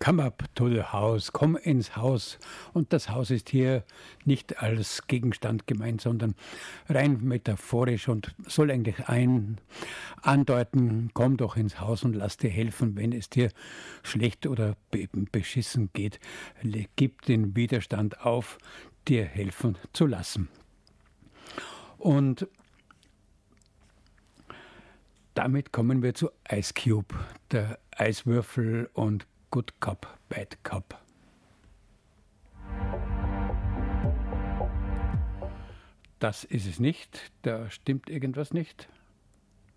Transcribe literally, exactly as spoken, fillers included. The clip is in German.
Come up to the house, komm ins Haus. Und das Haus ist hier nicht als Gegenstand gemeint, sondern rein metaphorisch und soll eigentlich ein andeuten, komm doch ins Haus und lass dir helfen, wenn es dir schlecht oder be beschissen geht. Gib den Widerstand auf, dir helfen zu lassen. Und damit kommen wir zu Ice Cube, der Eiswürfel und Good Cop, Bad Cop. Das ist es nicht, da stimmt irgendwas nicht.